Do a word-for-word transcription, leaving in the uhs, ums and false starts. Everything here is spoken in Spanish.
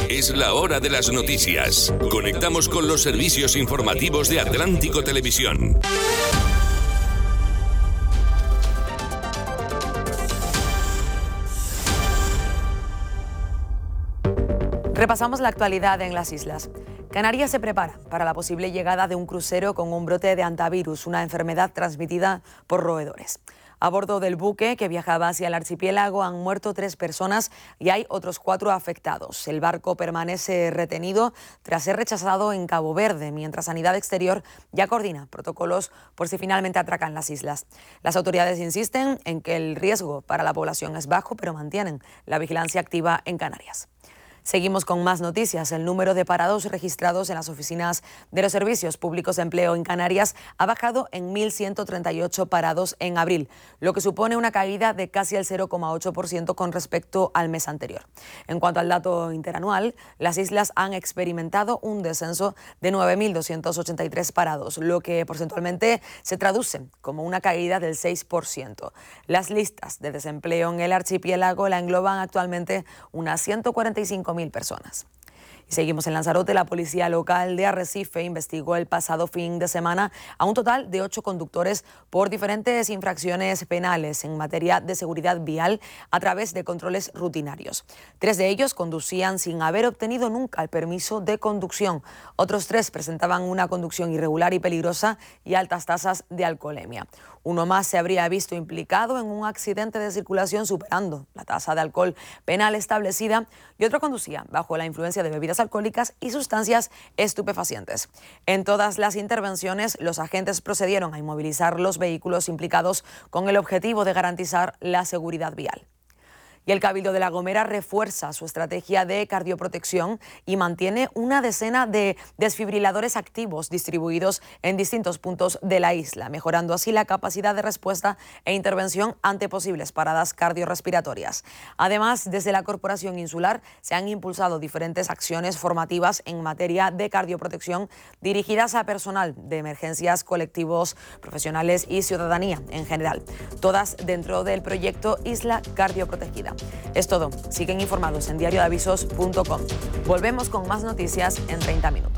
Es la hora de las noticias. Conectamos con los servicios informativos de Atlántico Televisión. Repasamos la actualidad en las islas. Canarias se prepara para la posible llegada de un crucero con un brote de hantavirus, una enfermedad transmitida por roedores. A bordo del buque que viajaba hacia el archipiélago han muerto tres personas y hay otros cuatro afectados. El barco permanece retenido tras ser rechazado en Cabo Verde, mientras Sanidad Exterior ya coordina protocolos por si finalmente atracan las islas. Las autoridades insisten en que el riesgo para la población es bajo, pero mantienen la vigilancia activa en Canarias. Seguimos con más noticias. El número de parados registrados en las oficinas de los servicios públicos de empleo en Canarias ha bajado en mil ciento treinta y ocho parados en abril, lo que supone una caída de casi el cero coma ocho por ciento con respecto al mes anterior. En cuanto al dato interanual, las islas han experimentado un descenso de nueve mil doscientos ochenta y tres parados, lo que porcentualmente se traduce como una caída del seis por ciento. Las listas de desempleo en el archipiélago la engloban actualmente unas ciento cuarenta y cinco mil personas. Y seguimos en Lanzarote. La policía local de Arrecife investigó el pasado fin de semana a un total de ocho conductores por diferentes infracciones penales en materia de seguridad vial a través de controles rutinarios. Tres de ellos conducían sin haber obtenido nunca el permiso de conducción. Otros tres presentaban una conducción irregular y peligrosa y altas tasas de alcoholemia. Uno más se habría visto implicado en un accidente de circulación superando la tasa de alcohol penal establecida y otro conducía bajo la influencia de bebidas alcohólicas y sustancias estupefacientes. En todas las intervenciones, los agentes procedieron a inmovilizar los vehículos implicados con el objetivo de garantizar la seguridad vial. Y el Cabildo de La Gomera refuerza su estrategia de cardioprotección y mantiene una decena de desfibriladores activos distribuidos en distintos puntos de la isla, mejorando así la capacidad de respuesta e intervención ante posibles paradas cardiorrespiratorias. Además, desde la Corporación Insular se han impulsado diferentes acciones formativas en materia de cardioprotección dirigidas a personal de emergencias, colectivos, profesionales y ciudadanía en general, todas dentro del proyecto Isla Cardioprotegida. Es todo. Siguen informados en diario de avisos punto com. Volvemos con más noticias en treinta minutos.